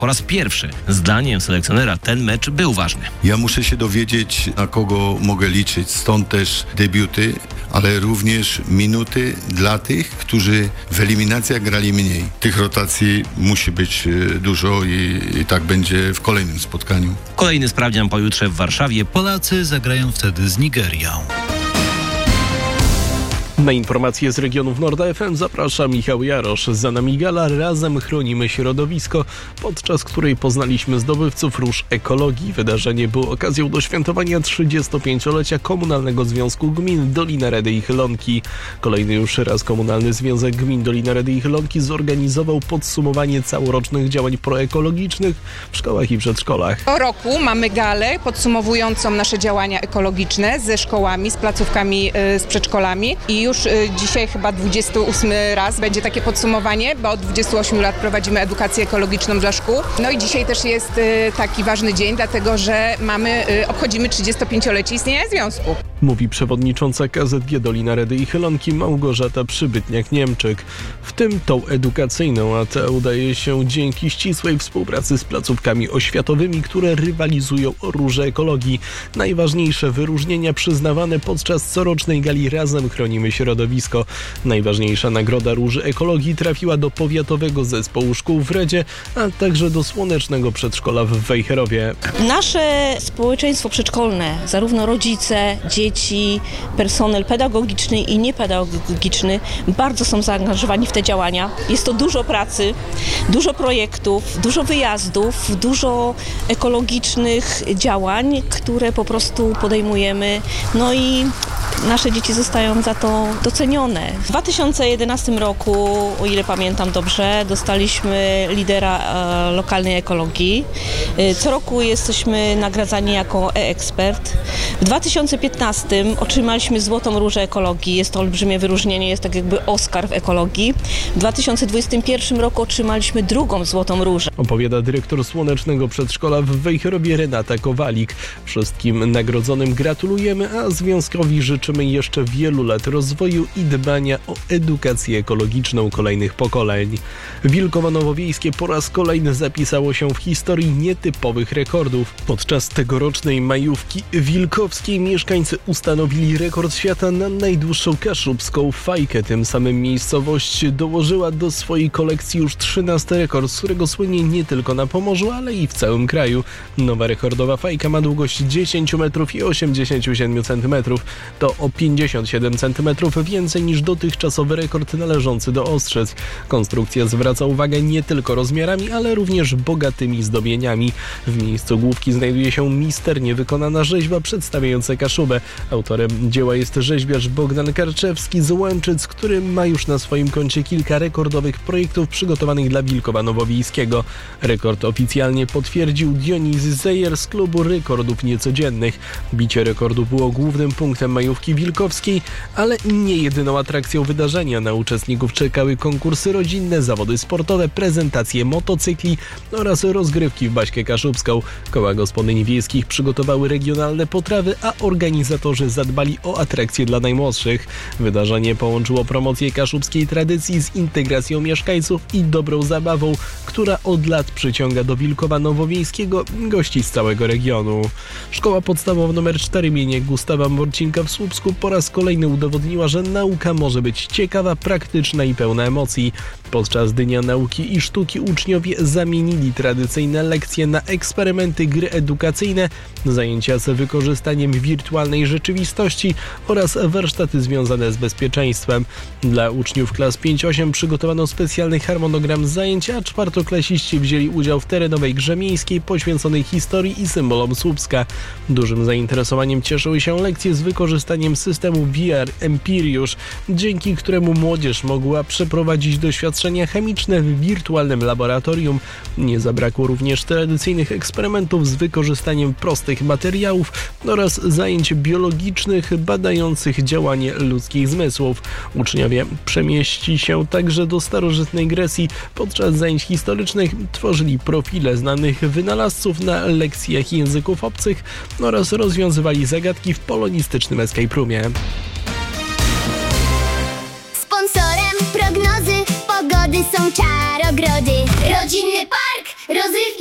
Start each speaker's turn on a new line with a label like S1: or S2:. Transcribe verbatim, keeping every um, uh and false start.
S1: Po raz pierwszy, zdaniem selekcjonera, ten mecz był ważny.
S2: Ja muszę się dowiedzieć, na kogo mogę liczyć, stąd też debiuty, ale również minuty dla tych, którzy w eliminacjach grali mniej. Tych rotacji musi być dużo i, i tak będzie w kolejnym spotkaniu.
S1: Kolejny sprawdzian pojutrze w Warszawie.
S3: Polacy zagrają wtedy z Nigerią.
S4: Na informacje z regionów Nord F M zaprasza Michał Jarosz. Za nami gala Razem chronimy środowisko, podczas której poznaliśmy zdobywców róż ekologii. Wydarzenie było okazją do świętowania trzydziestopięciolecia Komunalnego Związku Gmin Dolina Redy i Chylonki. Kolejny już raz Komunalny Związek Gmin Dolina Redy i Chylonki zorganizował podsumowanie całorocznych działań proekologicznych w szkołach i przedszkolach.
S5: Co roku mamy galę podsumowującą nasze działania ekologiczne ze szkołami, z placówkami, z przedszkolami i już dzisiaj chyba dwudziesty ósmy raz będzie takie podsumowanie, bo od dwudziestu ośmiu lat prowadzimy edukację ekologiczną dla szkół. No i dzisiaj też jest taki ważny dzień, dlatego że mamy, obchodzimy trzydziestopięciolecie istnienia związku.
S4: Mówi przewodnicząca K Z G Dolina Redy i Chylonki Małgorzata Przybytniak-Niemczyk. W tym tą edukacyjną, a ta udaje się dzięki ścisłej współpracy z placówkami oświatowymi, które rywalizują o róże ekologii. Najważniejsze wyróżnienia przyznawane podczas corocznej gali Razem chronimy środowisko. Najważniejsza nagroda róży ekologii trafiła do powiatowego zespołu szkół w Redzie, a także do słonecznego przedszkola w Wejherowie.
S6: Nasze społeczeństwo przedszkolne, zarówno rodzice, dzieci, personel pedagogiczny i niepedagogiczny bardzo są zaangażowani w te działania. Jest to dużo pracy, dużo projektów, dużo wyjazdów, dużo ekologicznych działań, które po prostu podejmujemy. No i nasze dzieci zostają za to docenione. W dwa tysiące jedenastym roku, o ile pamiętam dobrze, dostaliśmy lidera e, lokalnej ekologii. E, co roku jesteśmy nagradzani jako e-ekspert. W dwa tysiące piętnastym otrzymaliśmy Złotą Różę Ekologii. Jest to olbrzymie wyróżnienie, jest tak jakby Oscar w ekologii. W dwa tysiące dwudziestym pierwszym roku otrzymaliśmy drugą Złotą Różę.
S4: Opowiada dyrektor Słonecznego Przedszkola w Wejherowie Renata Kowalik. Wszystkim nagrodzonym gratulujemy, a związkowi życzymy jeszcze wielu lat rozwoju i dbania o edukację ekologiczną kolejnych pokoleń. Wilkowo Nowowiejskie po raz kolejny zapisało się w historii nietypowych rekordów. Podczas tegorocznej majówki wilkowskiej mieszkańcy ustanowili rekord świata na najdłuższą kaszubską fajkę. Tym samym miejscowość dołożyła do swojej kolekcji już trzynasty rekord, z którego słynie nie tylko na Pomorzu, ale i w całym kraju. Nowa rekordowa fajka ma długość dziesięć metrów i osiemdziesiąt siedem centymetrów. To o pięćdziesiąt siedem centymetrów więcej niż dotychczasowy rekord należący do Ostrzyc. Konstrukcja zwraca uwagę nie tylko rozmiarami, ale również bogatymi zdobieniami. W miejscu główki znajduje się misternie wykonana rzeźba przedstawiająca Kaszubę. Autorem dzieła jest rzeźbiarz Bogdan Karczewski z Łęczyc, który ma już na swoim koncie kilka rekordowych projektów przygotowanych dla Wilkowa Nowowiejskiego. Rekord oficjalnie potwierdził Dionizy Zejer z klubu rekordów niecodziennych. Bicie rekordu było głównym punktem majówki wilkowskiej, ale nie jedyną atrakcją wydarzenia. Na uczestników czekały konkursy rodzinne, zawody sportowe, prezentacje motocykli oraz rozgrywki w Baśkę Kaszubską. Koła gospodyń wiejskich przygotowały regionalne potrawy, a organizatorzy zadbali o atrakcje dla najmłodszych. Wydarzenie połączyło promocję kaszubskiej tradycji z integracją mieszkańców i dobrą zabawą, która od lat przyciąga do Wilkowa Nowowiejskiego gości z całego regionu. Szkoła podstawowa nr cztery imienia Gustawa Morcinka w Słupsku po raz kolejny udowodniła, że nauka może być ciekawa, praktyczna i pełna emocji. Podczas Dnia Nauki i Sztuki uczniowie zamienili tradycyjne lekcje na eksperymenty, gry edukacyjne, zajęcia z wykorzystaniem wirtualnej rzeczywistości oraz warsztaty związane z bezpieczeństwem. Dla uczniów klas pięć osiem przygotowano specjalny harmonogram zajęć, a czwartoklasiści wzięli udział w terenowej grze miejskiej poświęconej historii i symbolom Słupska. Dużym zainteresowaniem cieszyły się lekcje z wykorzystaniem systemu V R Empiriusz, dzięki któremu młodzież mogła przeprowadzić doświadczenia chemiczne w wirtualnym laboratorium. Nie zabrakło również tradycyjnych eksperymentów z wykorzystaniem prostych materiałów oraz zajęć biologicznych badających działanie ludzkich zmysłów. Uczniowie przemieści się także do starożytnej Grecji. Podczas zajęć historycznych tworzyli profile znanych wynalazców na lekcjach języków obcych oraz rozwiązywali zagadki w polonistycznym escape roomie.
S7: Sponsorem prognozy pogody są Czarogrody. Rodzinny